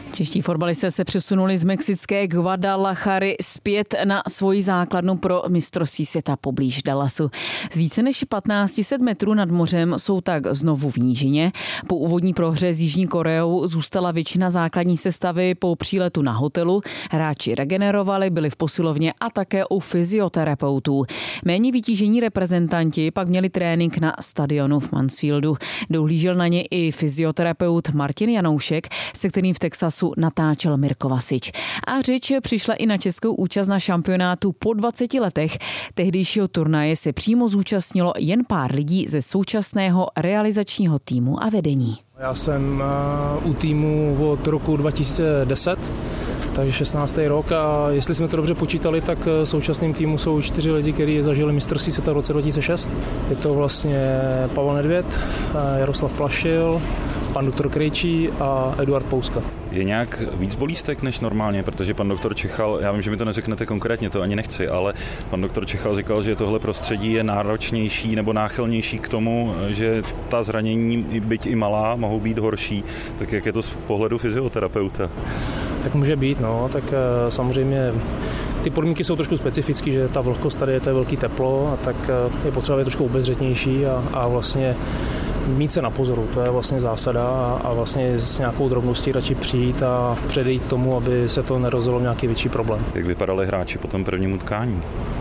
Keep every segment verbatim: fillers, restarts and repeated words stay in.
Čeští fotbalisté se přesunuli z mexické Guadalajary zpět na svoji základnu pro mistrovství světa poblíž Dallasu. Z více než patnáct set metrů nad mořem jsou tak znovu v nížině. Po úvodní prohře s Jižní Koreou zůstala většina základní sestavy po příletu na hotelu. Hráči regenerovali, byli v posilovně a také u fyzioterapeutů. Méně vytížení reprezentanti pak měli trénink na stadionu v Mansfieldu. Dohlížel na ně i fyzioterapeut Martin Janoušek, se kterým v Texasu natáčel Mirko Vasič. A řeč přišla i na českou účast na šampionátu po dvaceti letech. Tehdejšího turnaje se přímo zúčastnilo jen pár lidí ze současného realizačního týmu a vedení. Já jsem u týmu od roku dva tisíce deset, takže šestnáctý rok, a jestli jsme to dobře počítali, tak současným týmu jsou čtyři lidi, kteří zažili mistrovství světa v roce dva tisíce šest. Je to vlastně Pavel Nedvěd, Jaroslav Plašil, pan doktor Krejčí a Eduard Pouska. Je nějak víc bolístek než normálně, protože pan doktor Čechal, já vím, že mi to neřeknete konkrétně, to ani nechci, ale pan doktor Čechal říkal, že tohle prostředí je náročnější nebo náchylnější k tomu, že ta zranění, byť i malá, mohou být horší. Tak jak je to z pohledu fyzioterapeuta? Tak může být, no, tak samozřejmě ty podmínky jsou trošku specifické, že ta vlhkost tady je, to je velký teplo, a tak je potřeba být trošku obezřetnější a, a vlastně mít se na pozoru, to je vlastně zásada, a, a vlastně s nějakou drobností radši přijít a předejít tomu, aby se to nerozjelo nějaký větší problém. Jak vypadali hráči po tom prvním utkání?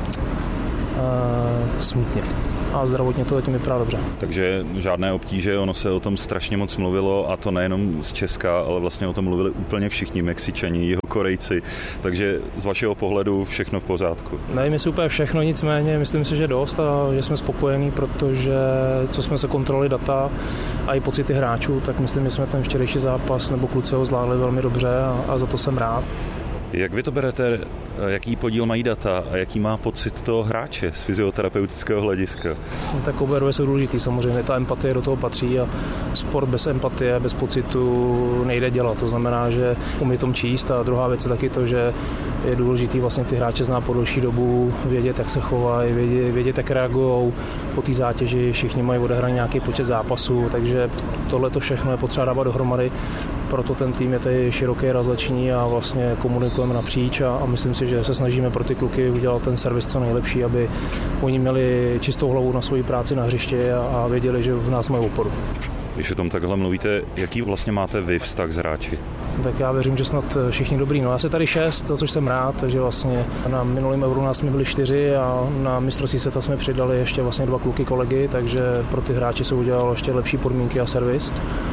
Uh, smutně. A zdravotně to zatím vypadá dobře. Takže žádné obtíže, ono se o tom strašně moc mluvilo, a to nejenom z Česka, ale vlastně o tom mluvili úplně všichni Mexičani, Jihokorejci, takže z vašeho pohledu všechno v pořádku. Nevím, jestli úplně všechno, nicméně myslím si, že dost a že jsme spokojení, protože co jsme se kontrolovali data a i pocity hráčů, tak myslím, že jsme ten včerejší zápas nebo kluci ho zvládli velmi dobře, a, a za to jsem rád. Jak vy to berete, jaký podíl mají data a jaký má pocit toho hráče z fyzioterapeutického hlediska? No, tak obě dvě jsou důležitý, samozřejmě ta empatie do toho patří, a sport bez empatie, bez pocitu nejde dělat. To znamená, že umí tom číst, a druhá věc je taky to, že je důležitý vlastně ty hráče znát po delší dobu, vědět, jak se chovají, vědět, vědět jak reagují po té zátěži, všichni mají odehraný nějaký počet zápasů, takže tohle to všechno je potřeba dávat dohromady. Proto ten tým je tady široký, rozleční a vlastně komunikujeme napříč, a, a myslím si, že se snažíme pro ty kluky udělat ten servis co nejlepší, aby oni měli čistou hlavu na svoji práci na hřišti a, a věděli, že v nás mají oporu. Když o tom takhle mluvíte, jaký vlastně máte vy vztah s hráči? Tak já věřím, že snad všichni dobrý. No já se tady šest, za což jsem rád, takže vlastně na minulém Euru nás jsme byli čtyři a na mistrovství světa jsme přidali ještě vlastně dva kluky kolegy, takže pro ty hráče se udělal ještě lepší podmínky a servis.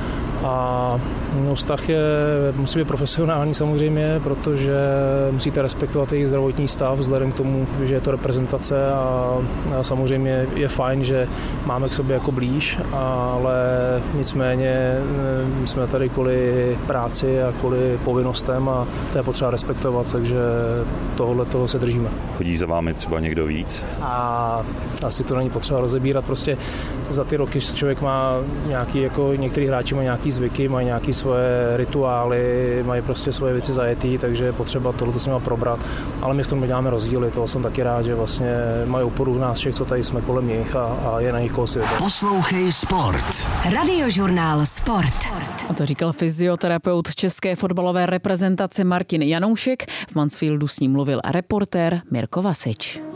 A no, vztah je, musí být profesionální samozřejmě, protože musíte respektovat jejich zdravotní stav vzhledem k tomu, že je to reprezentace, a, a samozřejmě je fajn, že máme k sobě jako blíž, ale nicméně jsme tady kvůli práci a kvůli povinnostem, a to je potřeba respektovat, takže tohle toho se držíme. Chodí za vámi třeba někdo víc? A asi to není potřeba rozebírat, prostě za ty roky člověk má nějaký, jako některý hráči mají nějaký zvyky, mají nějaké svoje rituály, mají prostě svoje věci zajetý, takže je potřeba tohle s nima probrat. Ale my v tom děláme rozdíly, toho jsem taky rád, že vlastně mají oporu v nás všech, co tady jsme kolem nich, a, a je na nich koho si vybrat. Poslouchej Sport. Radiožurnál Sport. A to říkal fyzioterapeut české fotbalové reprezentace Martin Janoušek. V Mansfieldu s ním mluvil reportér Mirko Vasič.